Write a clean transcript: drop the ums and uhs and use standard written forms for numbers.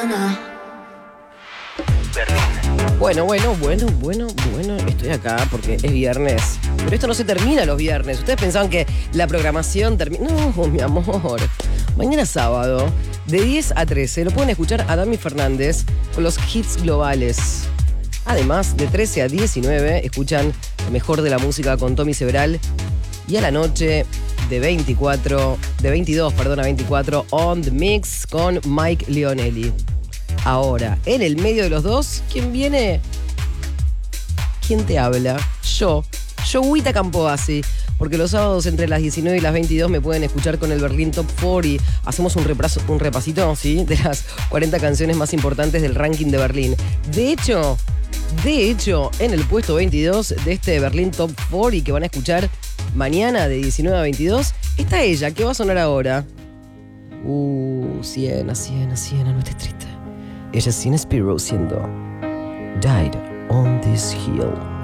Bueno, estoy acá porque es viernes. Pero esto no se termina los viernes. Ustedes pensaban que la programación termina. No, mi amor. Mañana sábado, de 10 a 13, lo pueden escuchar a Dami Fernández con los hits globales. Además, de 13 a 19, escuchan lo mejor de la música con Tommy Several. Y a la noche, de 22 a 24, On The Mix con Mike Leonelli. Ahora, en el medio de los dos, ¿quién viene? ¿Quién te habla? Yo, Huita Campoasi. Porque los sábados entre las 19 y las 22 me pueden escuchar con el Berlín Top 40. Hacemos un repasito, ¿sí? De las 40 canciones más importantes del ranking de Berlín. De hecho, en el puesto 22 de este Berlín Top 40 que van a escuchar mañana de 19 a 22, está ella. ¿Qué va a sonar ahora? Siena, no estés triste. Ella es Siena Spiro siendo Died on This Hill.